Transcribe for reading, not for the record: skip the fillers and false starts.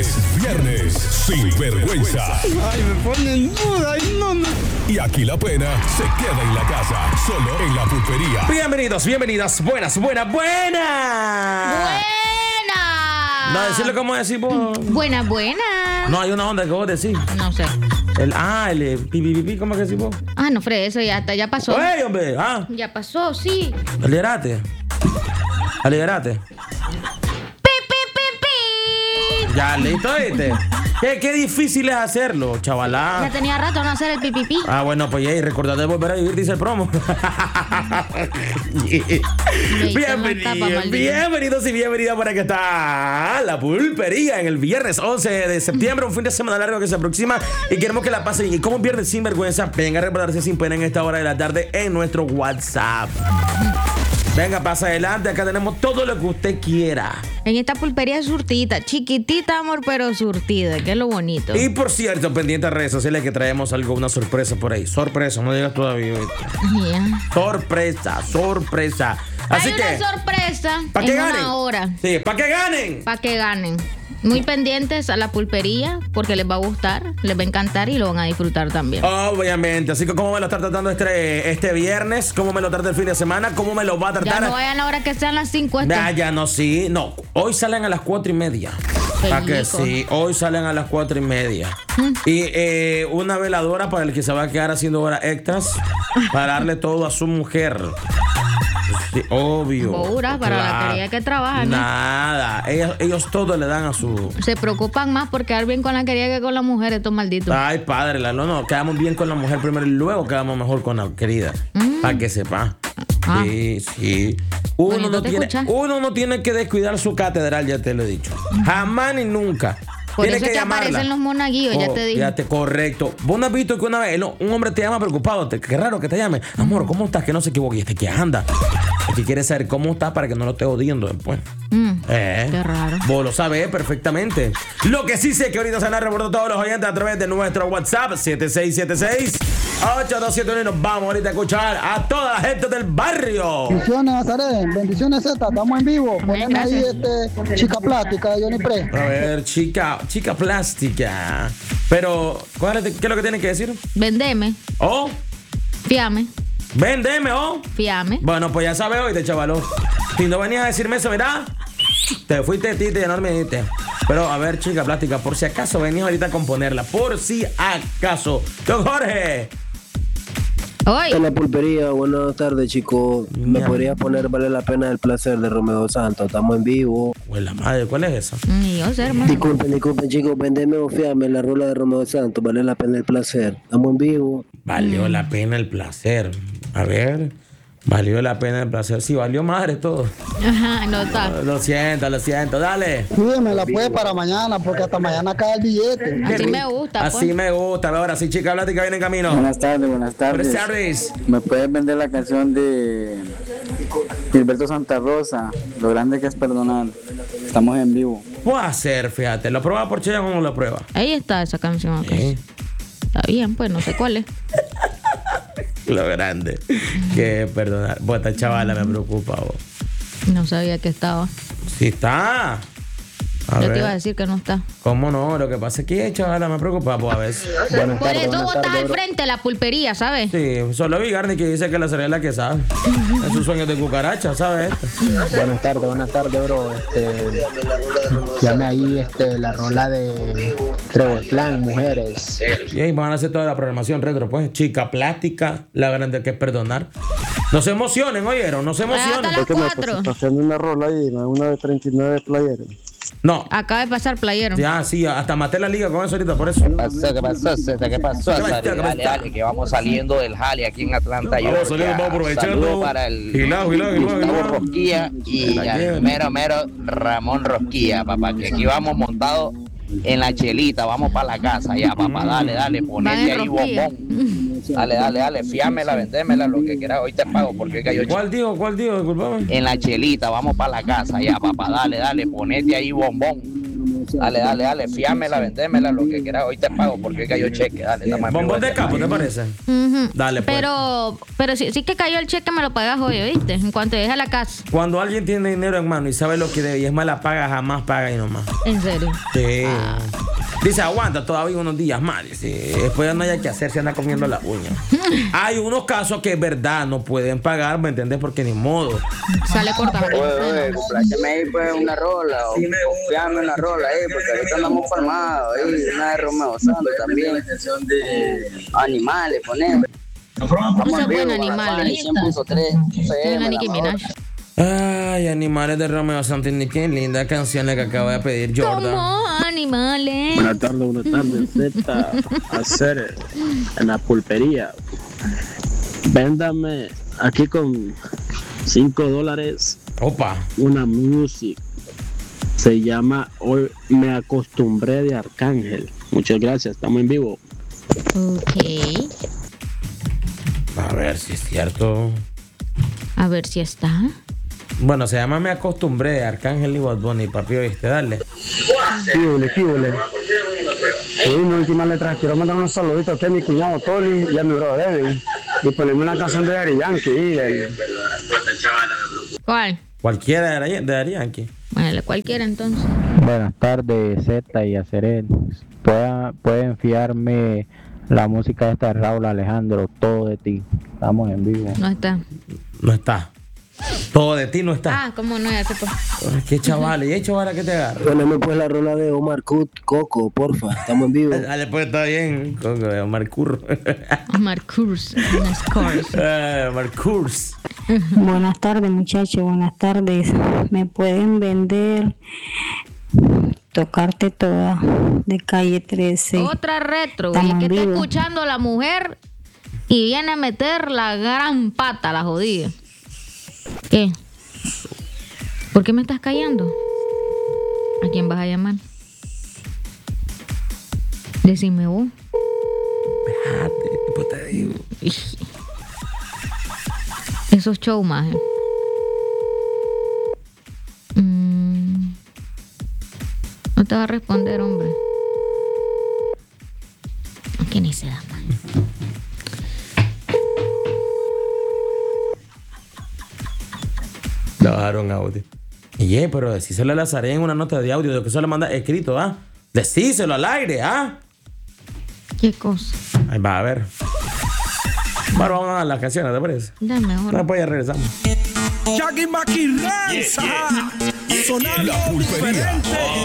viernes sin vergüenza. Ay, me pone en duda. Ay, no. Y aquí la pena se queda en la casa, solo en la pulpería. Bienvenidos, bienvenidas, buenas. ¡Buena! No, decirle cómo decir vos. Buena. No, hay una onda que vos decís. No sé. El pipi, ¿cómo que decís vos? Ah, no, Fred, eso ya pasó. ¡Ey, hombre! Ya pasó, sí. Aligerate. ¡Pi! Ya, listo, ¿viste? Qué difícil es hacerlo, chavalá. Ya tenía rato no hacer el pipipi. Ah, bueno, pues ya, y recordad de volver a vivir, dice el promo. Bienvenidos y bienvenidas por aquí está la pulpería en el viernes 11 de septiembre, un fin de semana largo que se aproxima y queremos que la pasen. Y como un viernes sin vergüenza, venga a reportarse sin pena en esta hora de la tarde en nuestro WhatsApp. Venga, pasa adelante, acá tenemos todo lo que usted quiera. En esta pulpería es surtida, chiquitita, amor, pero surtida, que es lo bonito. Y por cierto, pendiente a redes sociales que traemos una sorpresa por ahí. Sorpresa, no digas todavía. Yeah. Sorpresa. Así Hay que, una sorpresa ¿para que en ganen? una hora. Sí, para que ganen. Para que ganen. Muy pendientes a la pulpería porque les va a gustar, les va a encantar y lo van a disfrutar también. Obviamente, así que cómo me lo está tratando este viernes, cómo me lo trata el fin de semana, cómo me lo va a tratar. Ya no vayan ahora que sean las 5. Ya no, sí. No, hoy salen a las 4:30. ¿Para que sí? Hoy salen a las 4:30. Y una veladora para el que se va a quedar haciendo horas extras para darle todo a su mujer. Sí, obvio. Para la querida que trabajan. Nada, ellos todo le dan a su... Se preocupan más por quedar bien con la querida que con la mujer, estos malditos. Ay, padre, no, quedamos bien con la mujer primero y luego quedamos mejor con la querida. Para que sepa. Sí. Uno no tiene que descuidar su catedral, ya te lo he dicho. Jamás ni nunca. Por Tiene eso es que llamarla. aparecen los monaguillos, ya te dije. Correcto. Vos no has visto que una vez un hombre te llama preocupado. Qué raro que te llame. Amor, ¿cómo estás? Que no se equivoque. ¿Y qué anda? Es que quiere saber cómo estás para que no lo esté odiando después. Qué raro. Vos lo sabés perfectamente. Lo que sí sé que ahorita se van a reportar todos los oyentes a través de nuestro WhatsApp 7676-8271 y nos vamos ahorita a escuchar a toda la gente del barrio. Bendiciones, Nazaret. Bendiciones, Z. Estamos en vivo. Ponen ahí chica plástica de Johnny Pre. A ver, chica plástica. Pero, ¿qué es lo que tienen que decir? Vendeme. ¿Oh? Fiame. Vendeme, Fiame. Bueno, pues ya sabes hoy, chavalo. Si no venías a decirme eso, ¿verdad? Te fuiste, Tite, ya no me dijiste. Pero, a ver, chica plástica, por si acaso venías ahorita a componerla. Por si acaso. Don Jorge. Hoy. En la pulpería, buenas tardes, chicos. ¿Me podrías poner Vale la Pena el Placer de Romeo Santos? Estamos en vivo. Pues la madre, ¿cuál es esa? Yo sé, hermano. Disculpen, chicos. Vendeme o fiame la rola de Romeo Santos. Vale la Pena el Placer. Estamos en vivo. Valió la pena el placer. A ver. Valió la pena el placer. Sí, valió madre todo. Ajá, no está. Lo siento. Dale. Cuídemela pues para mañana, porque hasta mañana cae el billete. Así me gusta, pues. Así me gusta. Ahora sí, chica plástica, viene en camino. Buenas tardes. Buenas tardes. ¿Me puedes vender la canción de Gilberto Santa Rosa? Lo grande que es perdonar. Estamos en vivo. Puedo hacer, fíjate. ¿Lo prueba por Chile o no lo prueba? Ahí está esa canción. Okay. Está bien, pues no sé cuál es. Lo grande que perdonar. Vos, esta chavala me preocupa, vos. No sabía que estaba. Sí está. Yo te iba a decir que no está. ¿Cómo no? Lo que pasa es que chavala me preocupa, pues a ver. Por eso vos estás al frente de la pulpería, ¿sabes? Sí, solo vi Garni que dice que la cereal es la que sabe. Es sus sueños de cucaracha, ¿sabes? Buenas tardes, bro. Llame ahí la rola de Trevor Clan, Mujeres. Y ahí van a hacer toda la programación retro, pues. Chica plástica, la grande que es perdonar. No se emocionen, oyeron, no se emocionen. Hasta las 4. Haciendo una rola ahí, una de 39 playeros. No. Acaba de pasar playero. Ya, sí, hasta maté la liga con eso ahorita, por eso. ¿Qué pasó? Dale, que vamos saliendo del jale aquí en Atlanta. Vamos aprovechando. Saludo para el Gustavo Rosquilla y al mero Ramón Rosquilla, papá, que aquí vamos montados en la chelita, vamos para la casa ya, papá, dale, ponete ahí bombón. Dale, fiámela, vendémela, lo que quieras, hoy te pago porque cayó. ¿Cuál digo? Disculpame. En la chelita, vamos para la casa ya, papá, dale, ponete ahí bombón. Dale, fíamela, vendémela, lo que quieras. Hoy te pago porque cayó cheque. Dale, estamos en vivo. Bombón de capo, ¿te parece? Dale, pues. Pero sí que cayó el cheque, me lo pagas hoy, ¿viste? En cuanto llegues a la casa. Cuando alguien tiene dinero en mano y sabe lo que debe y es mala paga, jamás paga y no más. ¿En serio? Sí. Dice, aguanta todavía unos días más. Dice, después ya no hay que hacer, se anda comiendo la uña. Hay unos casos que es verdad, no pueden pagar, ¿me entiendes? Porque ni modo. Sale cortado. Oye, compláceme ahí pues una rola, o fíjame una rola ahí, porque ahorita andamos formados ahí, una de Romeo Santos también. Animales, ponemos. Esa buena Animales. 100.3 Una Nicki Minaj. Ay, Animales de Romeo Santos. Qué linda canción la que acaba de pedir Jordan. Como animales. Buenas tardes, Z. Hacer en la pulpería. Véndame aquí con $5 Opa. una music. Se llama Hoy me acostumbré de Arcángel. Muchas gracias, estamos en vivo. Ok. A ver si es cierto. A ver si está. Bueno, se llama Me acostumbré de Arcángel y Bad Bunny, papi, ¿viste? Dale. Fíjole. Sí, mi última letra. Quiero mandar unos saluditos aquí a mi cuñado Tony y a mi brother Edwin. Y ponerme una canción de Daddy Yankee. ¿Cuál? Cualquiera de Daddy Yankee. Bueno, cualquiera entonces. Buenas tardes, Z y Acerel. Pueden fiarme la música esta de Raúl Alejandro, Todo de ti. Estamos en vivo. No está. No está. Todo de ti no está. Ah, ¿cómo no es? Qué chavales. ¿Y hay chavales que te agarran? Poneme pues la rola de Omar Coco, porfa. Estamos en vivo. Dale, pues está bien. Coco, Omar Curro. Omar Curse. Omar Curse. Buenas tardes, muchachos. Buenas tardes. ¿Me pueden vender Tocarte Toda de Calle 13? Otra retro, güey. Que está escuchando la mujer y viene a meter la gran pata, la jodida. ¿Qué? ¿Por qué me estás callando? ¿A quién vas a llamar? Decime vos. Espérate, pues te digo. Esos show más. No te va a responder, hombre. Aunque ni se da mal. Le bajaron audio. Y pero decíselo a Lazaré en una nota de audio, de que eso le manda escrito, ¿ah? Decíselo al aire, ¿ah? ¿Qué cosa? Ahí va, a ver. Bueno, vamos a las canciones, ¿te parece? Da mejor. Después ya regresamos. La Pulpería.